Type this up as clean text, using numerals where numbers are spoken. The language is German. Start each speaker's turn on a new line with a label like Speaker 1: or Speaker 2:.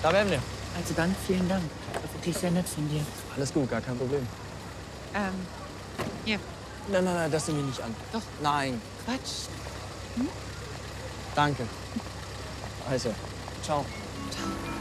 Speaker 1: Da wären wir.
Speaker 2: Also dann, vielen Dank. War wirklich sehr nett von dir.
Speaker 1: Alles gut, gar kein Problem.
Speaker 2: Hier.
Speaker 1: Nein, das nehme ich nicht an.
Speaker 2: Doch.
Speaker 1: Nein.
Speaker 2: Quatsch.
Speaker 1: Danke. Also, ciao.
Speaker 2: Ciao.